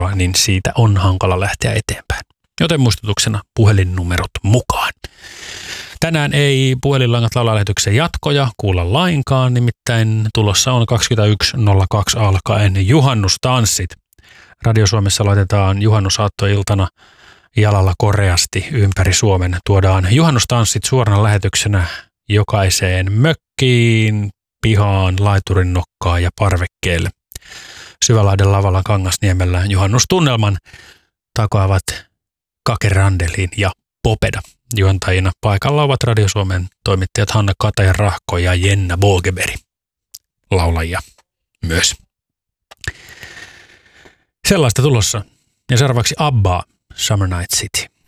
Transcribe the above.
niin siitä on hankala lähteä eteenpäin. Joten muistutuksena puhelinnumerot mukaan. Tänään ei puhelinlangat laulalähetyksen jatkoja kuulla lainkaan, nimittäin tulossa on 21.02 alkaen juhannustanssit. Radio Suomessa laitetaan juhannusaattoiltana jalalla koreasti ympäri Suomen. Tuodaan juhannustanssit suorana lähetyksenä jokaiseen mökkiin, pihaan, laiturin nokkaan ja parvekkeelle. Syvälahden lavalla Kangasniemellä juhannustunnelman takaavat Kake Randelin ja Popeda. Juontajina paikalla ovat Radio Suomen toimittajat Hanna Kataja Rahko ja Jenna Bogeberg, laulajia myös. Sellaista tulossa. Ja seuraavaksi ABBA, Summer Night City.